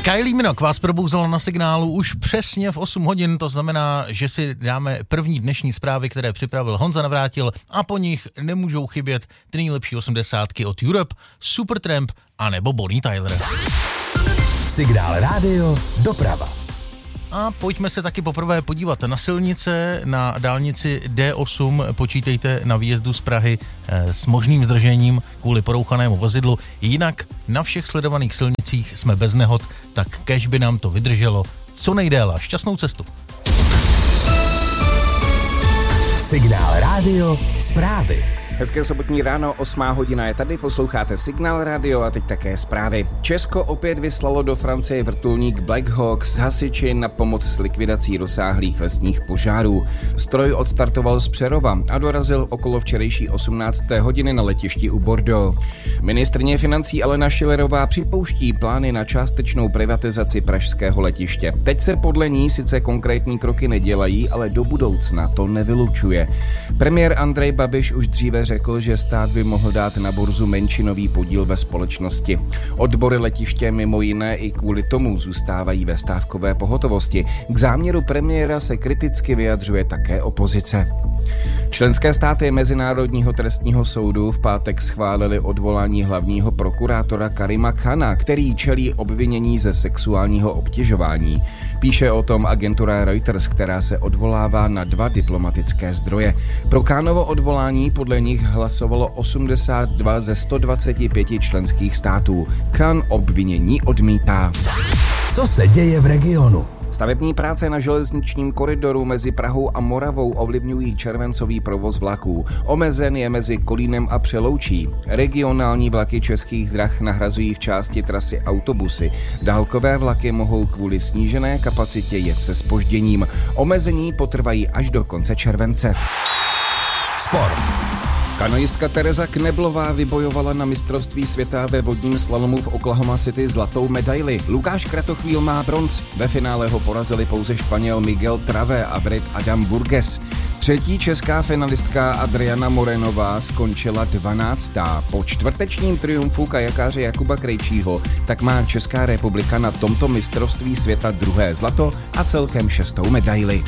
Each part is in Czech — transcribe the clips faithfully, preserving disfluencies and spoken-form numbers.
Kylie Minogue vás probouzela na Signálu už přesně v osm hodin, to znamená, že si dáme první dnešní zprávy, které připravil Honza Navrátil a po nich nemůžou chybět ty nejlepší osmdesátky od Europe, Supertramp a nebo Bonnie Tyler. Signál rádio, doprava. A pojďme se taky poprvé podívat na silnice, na dálnici D osm, počítejte na výjezdu z Prahy eh, s možným zdržením kvůli porouchanému vozidlu. Jinak na všech sledovaných silnicích jsme bez nehod, tak kéž by nám to vydrželo co nejdéle. Šťastnou cestu. Signál rádio, zprávy. Hezké sobotní ráno, osmá hodina je tady, posloucháte Signál rádio a teď také zprávy. Česko opět vyslalo do Francie vrtulník Black Hawk s hasiči na pomoc s likvidací rozsáhlých lesních požárů. Stroj odstartoval z Přerova a dorazil okolo včerejší osmnácté hodiny na letišti u Bordeaux. Ministryně financí Alena Schillerová připouští plány na částečnou privatizaci pražského letiště. Teď se podle ní sice konkrétní kroky nedělají, ale do budoucna to nevylučuje. Premiér Andrej Babiš už dříve řekl, že stát by mohl dát na burzu menšinový podíl ve společnosti. Odbory letiště mimo jiné i kvůli tomu zůstávají ve stávkové pohotovosti. K záměru premiéra se kriticky vyjadřuje také opozice. Členské státy Mezinárodního trestního soudu v pátek schválili odvolání hlavního prokurátora Karima Khana, který čelí obvinění ze sexuálního obtěžování. Píše o tom agentura Reuters, která se odvolává na dva diplomatické zdroje. Pro Khanovo odvolání podle nich hlasovalo osmdesát dva ze sto dvacet pět členských států. Khan obvinění odmítá. Co se děje v regionu? Stavební práce na železničním koridoru mezi Prahou a Moravou ovlivňují červencový provoz vlaků. Omezen je mezi Kolínem a Přeloučí. Regionální vlaky Českých drah nahrazují v části trasy autobusy. Dálkové vlaky mohou kvůli snížené kapacitě jet se zpožděním. Omezení potrvají až do konce července. Sport. Kanoistka Tereza Kneblová vybojovala na mistrovství světa ve vodním slalomu v Oklahoma City zlatou medaili. Lukáš Kratochvíl má bronz. Ve finále ho porazili pouze Španěl Miguel Trave a Brit Adam Burgess. Třetí česká finalistka Adriana Morenová skončila dvanáctá. Po čtvrtečním triumfu kajakáře Jakuba Krejčího tak má Česká republika na tomto mistrovství světa druhé zlato a celkem šestou medaili.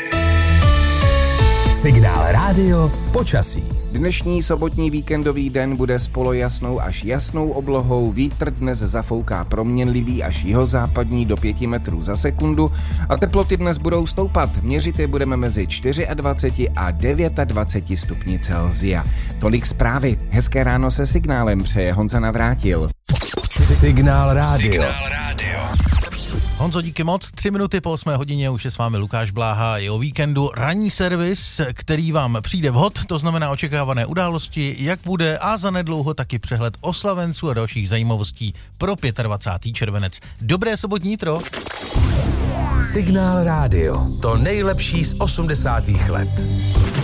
Signál rádio, počasí. Dnešní sobotní víkendový den bude s polojasnou až jasnou oblohou, vítr dnes zafouká proměnlivý až jihozápadní do pěti metrů za sekundu a teploty dnes budou stoupat. Měřit je budeme mezi dvacet čtyři a dvacet devět stupni Celsia. Tolik zprávy. Hezké ráno se Signálem přeje Honza Navrátil. Signál rádio. Signál rádio. Honzo, díky moc. Tři minuty po osmé hodině už je s vámi Lukáš Bláha. Je o víkendu ranní servis, který vám přijde vhod, to znamená očekávané události, jak bude a zanedlouho taky přehled oslavenců a dalších zajímavostí pro dvacátého pátého červenec. Dobré sobotní jitro. Signál rádio. To nejlepší z osmdesátých let.